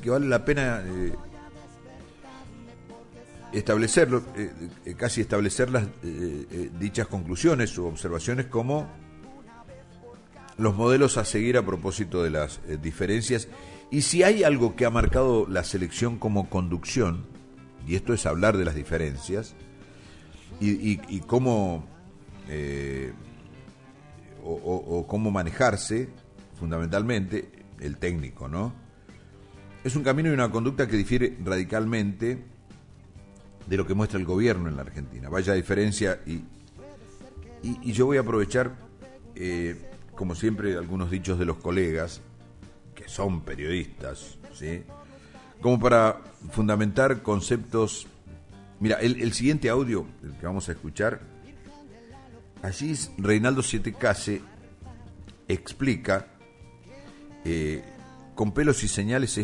que vale la pena establecerlo, casi establecer las dichas conclusiones o observaciones como los modelos a seguir a propósito de las diferencias. Y si hay algo que ha marcado la selección como conducción, y esto es hablar de las diferencias, y cómo o cómo manejarse, fundamentalmente, el técnico, ¿no? Es un camino y una conducta que difiere radicalmente de lo que muestra el gobierno en la Argentina. Vaya diferencia, y yo voy a aprovechar, como siempre, algunos dichos de los colegas, que son periodistas, ¿sí?, como para fundamentar conceptos. Mira, el siguiente audio, el que vamos a escuchar, allí Reinaldo Siete Case explica con pelos y señales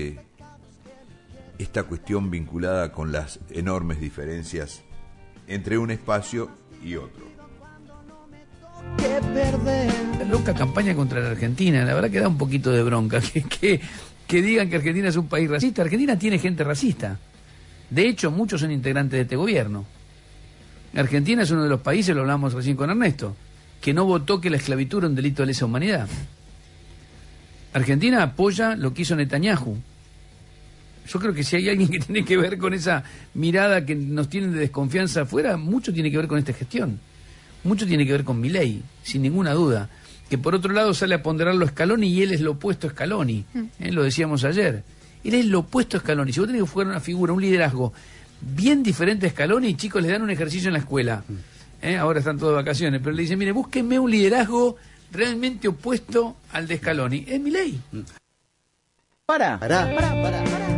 esta cuestión vinculada con las enormes diferencias entre un espacio y otro. La loca campaña contra la Argentina, la verdad que da un poquito de bronca que digan que Argentina es un país racista. Argentina tiene gente racista. De hecho, muchos son integrantes de este gobierno. Argentina es uno de los países, lo hablamos recién con Ernesto, que no votó que la esclavitud era un delito de lesa humanidad. Argentina apoya lo que hizo Netanyahu. Yo creo que si hay alguien que tiene que ver con esa mirada que nos tienen de desconfianza afuera, mucho tiene que ver con esta gestión. Mucho tiene que ver con Milei, sin ninguna duda. Que por otro lado sale a ponderarlo Scaloni y él es lo opuesto a Scaloni. Lo decíamos ayer. Él es lo opuesto a Scaloni. Si vos tenés que jugar una figura, un liderazgo bien diferente a Scaloni, chicos, les dan un ejercicio en la escuela. Ahora están todos de vacaciones, pero le dicen, mire, búsquenme un liderazgo realmente opuesto al de Scaloni. Es Milei. Para.